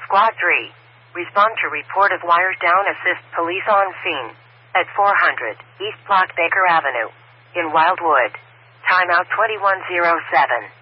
Squad 3. Respond to report of wires down. Assist police on scene. At 400 East Block Baker Avenue. In Wildwood. Timeout 2107.